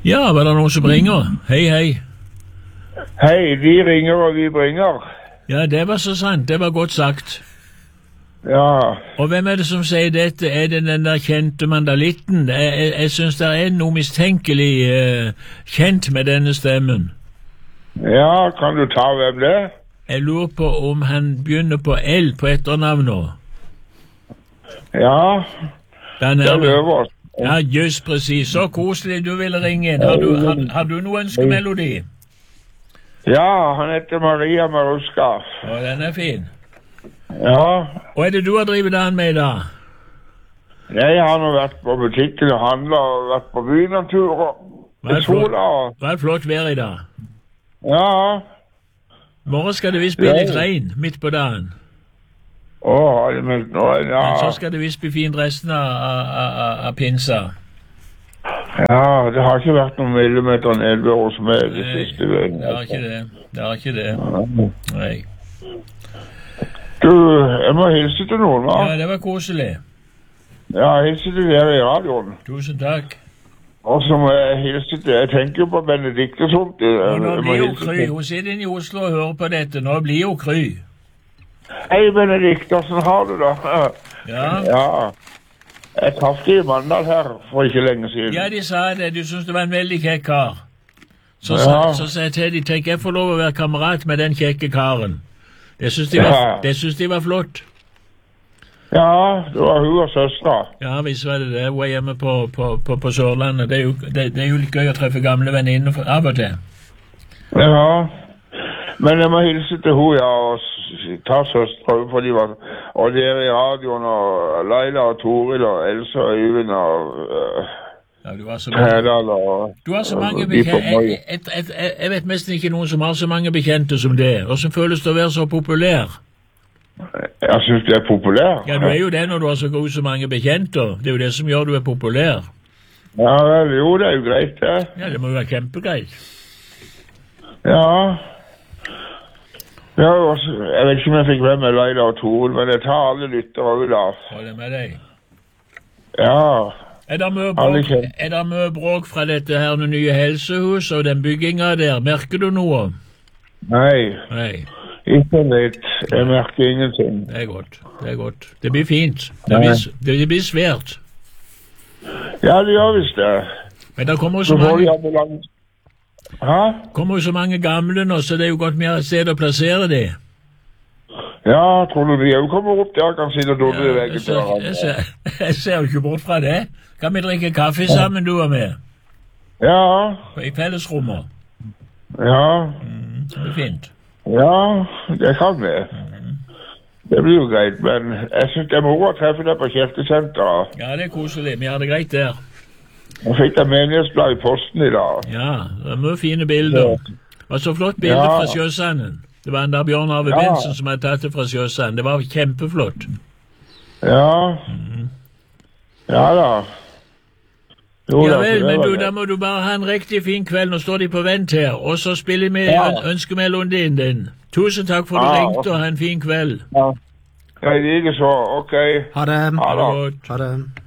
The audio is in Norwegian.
Ja, var det noen som ringer? Hei, hei. Hei, de ringer og vi bringer. Ja, det var så sant. Det var godt sagt. Ja, Og hvem er det som sier dette? Er det den der kjente mandalitten? Jeg synes det er noe mistenkelig kjent med denne stemmen. ja, kan du ta hvem det er? Jeg lurer på om han begynner på L på etternavnet. Ja, Den det er Løvås. Ja, just precis. Så koselig du ville ringe inn. Har du noe ønskemelodi? Ja, han heter Maria Maruska. Å, den er fin. Ja, Og er det du har drivet den med da? jeg har nå vært på butikken og handlet og vært på byen en tur og i sola. Hva er flott vær i dag? Ja, Morgen skal det visst bli litt regn midt på dagen. har de meldt nå? Ja, Men så skal det visst bli fint resten av pinsa. ja, det har ikke vært noen millimeter nede hos meg det siste veien. Det har ikke det. Det har ikke det. Nei. Du, jeg må hilse til noen, va? Ja, det var koselig. Ja, hilse til dere i radioen. Tusen takk. Og så må jeg hilse til, jeg tenker jo på Benedikte sånt. Og nå blir hun kry. Hun sitter inne i Oslo og hører på dette. Nå blir hun kry. Hei Benedikte, hvordan har du det? Ja. Ja, jeg traff de i Mandal her for ikke lenge siden. Ja, de sa det. Du synes det var en veldig kjekk kar. Så Ja. sa jeg til de, tenk jeg får lov å være kamerat med den kjekke karen. Det synes de var flott. Ja, det var hun og søstra. Ja, visst var det det. Hun er hjemme på Sørlandet. Det er jo litt gøy å treffe gamle venninner av og til. Ja, men jeg må hilse til hun, ja, og ta søstra, for de var, og dere i radioen, og Laila og Toril og Elsa og Øyvind og Ja, du har så mange, Hedal og... du har så mange de på Moi. bekjente. Jeg vet nesten ikke noen som har så mange bekjente som det. Og som føles det å være så populær. Jeg synes det er populær. Ja, du er jo det når du har så mange bekjente. Det er jo det som gjør du er populær. Ja, vel, jo, det er jo greit, det. Ja, det må jo være kjempegreit. Ja. Ja, jeg vet ikke om jeg fikk med meg Laila og Toril, men jeg tar alle lyttere ut av. Hold det med deg. Ja. Er det mye Alle bråk, kjent. er det mye bråk fra dette her nye helsehuset og den bygginga der? Merker du noe? Nei, Nei, ikke litt. Jeg merker ingenting. det er godt. Det er godt. Det blir fint. Det blir svært. Ja, det gjør visst det. Men det kommer jo Så så får de mange, ambulanse. Hæ? gamle nå, så det er jo godt mer et sted å plassere de. Ja, tror du de òg kommer opp der kan sitte og dodde i jeg, veggen til hverandre? ser jo ikke bort fra det. Kan vi drikke kaffe sammen, du og meg? Ja, I fellesrommet. ja, Det blir fint. ja, det kan vi. Det blir jo greit, men jeg synes det er moro å treffe deg på Kjertesenteret. Ja, det er koselig. Vi har det greit der. Jeg fikk deg menighetsblad i posten i dag. Ja, det er mye fine bilder. Og så flott bilde Ja. fra Sjøsanden. Det var en der Bjørn Arve Ja. Bensen som hadde tatt det fra Sjøsanden. Det var kjempeflott. Ja. Ja da. Jo Ja da, vel, så det men var du, det. da må du bare ha en riktig fin kveld. Nå står de på vent her. Og så spiller vi Ja. ønskemelodien din. Tusen takk for at du Ja. ringte, og ha en fin kveld. Ja. Ja, i like så. Ok. Ha det. Ha det godt. Ha det.